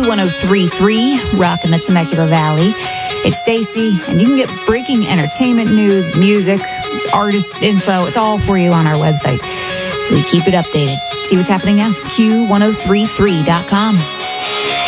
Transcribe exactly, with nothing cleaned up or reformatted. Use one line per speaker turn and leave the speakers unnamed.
Q one oh three point three, rocking the Temecula Valley. It's Stacy, and you can get breaking entertainment news, music, artist info. It's all for you on our website. We keep it updated. See what's happening now? Q one oh three point three dot com.